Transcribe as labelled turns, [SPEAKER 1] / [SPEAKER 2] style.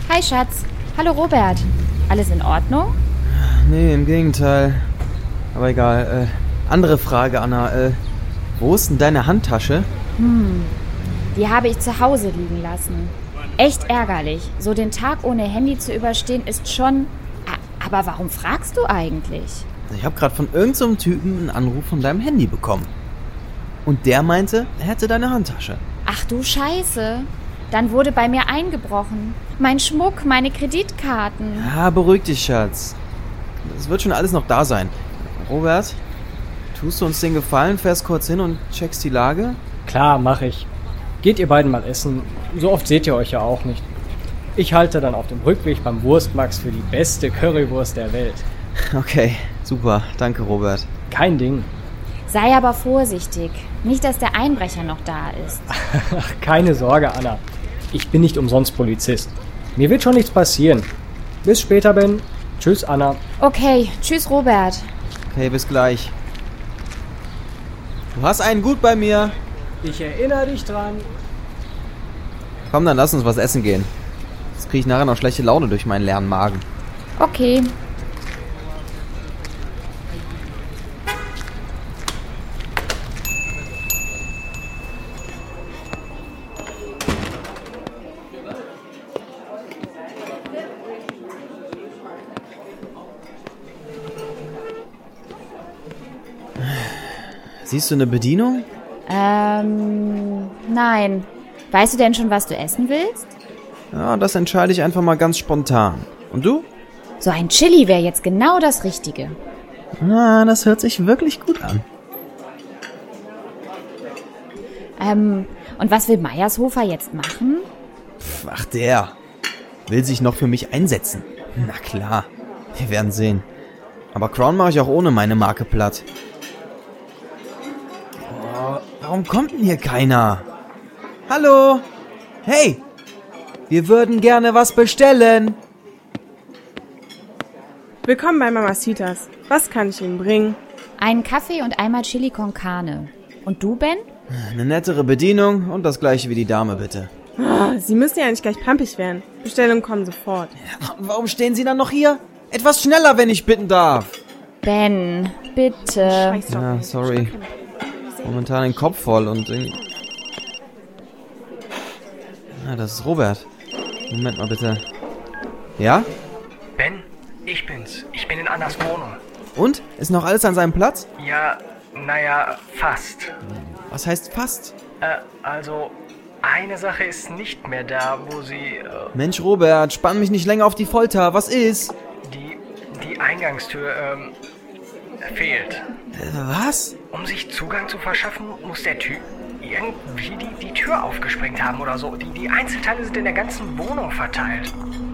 [SPEAKER 1] Hi Schatz. Hallo Robert. Alles in Ordnung?
[SPEAKER 2] Nee, im Gegenteil. Aber egal. Andere Frage, Anna. Wo ist denn deine Handtasche?
[SPEAKER 1] Die habe ich zu Hause liegen lassen. Echt ärgerlich. So den Tag ohne Handy zu überstehen ist schon... Aber warum fragst du eigentlich?
[SPEAKER 2] Ich habe gerade von irgend so einem Typen einen Anruf von deinem Handy bekommen. Und der meinte, er hätte deine Handtasche.
[SPEAKER 1] Ach du Scheiße. Dann wurde bei mir eingebrochen. Mein Schmuck, meine Kreditkarten.
[SPEAKER 2] Ja, beruhig dich, Schatz. Es wird schon alles noch da sein. Robert, tust du uns den Gefallen, fährst kurz hin und checkst die Lage?
[SPEAKER 3] Klar, mach ich. Geht ihr beiden mal essen. So oft seht ihr euch ja auch nicht. Ich halte dann auf dem Rückweg beim Wurstmax für die beste Currywurst der Welt.
[SPEAKER 2] Okay, super. Danke, Robert.
[SPEAKER 3] Kein Ding.
[SPEAKER 1] Sei aber vorsichtig. Nicht, dass der Einbrecher noch da ist.
[SPEAKER 3] Ach, keine Sorge, Anna. Ich bin nicht umsonst Polizist. Mir wird schon nichts passieren. Bis später, Ben. Tschüss, Anna.
[SPEAKER 1] Okay, tschüss Robert.
[SPEAKER 2] Okay, bis gleich. Du hast einen gut bei mir.
[SPEAKER 3] Ich erinnere dich dran.
[SPEAKER 2] Komm, dann lass uns was essen gehen. Jetzt kriege ich nachher noch schlechte Laune durch meinen leeren Magen.
[SPEAKER 1] Okay.
[SPEAKER 2] Siehst du eine Bedienung?
[SPEAKER 1] Nein. Weißt du denn schon, was du essen willst?
[SPEAKER 2] Ja, das entscheide ich einfach mal ganz spontan. Und du?
[SPEAKER 1] So ein Chili wäre jetzt genau das Richtige.
[SPEAKER 2] Na, das hört sich wirklich gut an.
[SPEAKER 1] Und was will Meiershofer jetzt machen?
[SPEAKER 2] Ach, der will sich noch für mich einsetzen. Na klar, wir werden sehen. Aber Crown mache ich auch ohne meine Marke platt. Oh, warum kommt denn hier keiner? Hallo? Hey, wir würden gerne was bestellen.
[SPEAKER 4] Willkommen bei Mamacitas. Was kann ich Ihnen bringen?
[SPEAKER 1] Einen Kaffee und einmal Chili con Carne. Und du, Ben?
[SPEAKER 2] Eine nettere Bedienung und das gleiche wie die Dame, bitte.
[SPEAKER 4] Oh, Sie müssen ja nicht gleich pampig werden. Bestellungen kommen sofort.
[SPEAKER 2] Warum stehen Sie dann noch hier? Etwas schneller, wenn ich bitten darf.
[SPEAKER 1] Ben, bitte.
[SPEAKER 4] Scheiß doch.
[SPEAKER 2] Ja, sorry. Momentan den Kopf voll und irgendwie... Ah, das ist Robert. Moment mal bitte. Ja?
[SPEAKER 5] Ben, ich bin's. Ich bin in Annas Wohnung.
[SPEAKER 2] Und? Ist noch alles an seinem Platz?
[SPEAKER 5] Ja, naja, fast.
[SPEAKER 2] Was heißt fast?
[SPEAKER 5] Also, eine Sache ist nicht mehr da, wo sie...
[SPEAKER 2] Mensch, Robert, spann mich nicht länger auf die Folter. Was ist?
[SPEAKER 5] Die Eingangstür, fehlt.
[SPEAKER 2] Was?
[SPEAKER 5] Um sich Zugang zu verschaffen, muss der Typ irgendwie die Tür aufgesprengt haben oder so. Die Einzelteile sind in der ganzen Wohnung verteilt.